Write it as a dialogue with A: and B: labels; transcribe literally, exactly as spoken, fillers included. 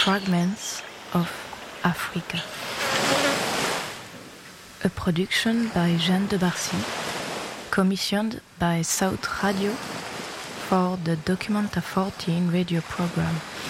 A: Fragments of Africa. A production by Jeanne de Barcy, commissioned by South Radio for the Documenta fourteen radio program.